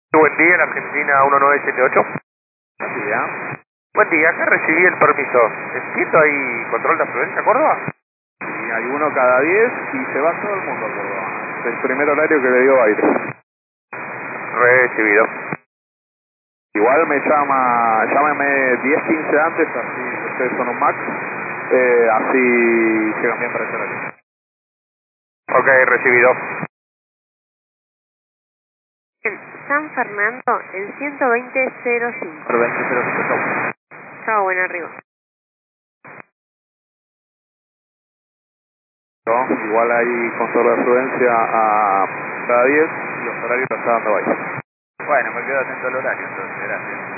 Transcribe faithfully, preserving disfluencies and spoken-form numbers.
Buen día, la Argentina uno nueve siete ocho. Buen día. Buen día, acá recibí el permiso. Entiendo, ¿hay control de afluencia, Córdoba? Y hay uno cada diez y se va todo el mundo a Córdoba. Es el primer horario que le dio aire. Recibido. Igual me llama, llámeme diez quince antes, así ustedes son un max, eh, así llegan bien para ese horario. Ok, recibido. En San Fernando, el ciento veinte cero cinco. veinte cero cinco. Chao, buen arriba. No, igual hay control de afluencia a cada diez y los horarios los está dando ahí. Bueno, me quedo atento al horario entonces, gracias.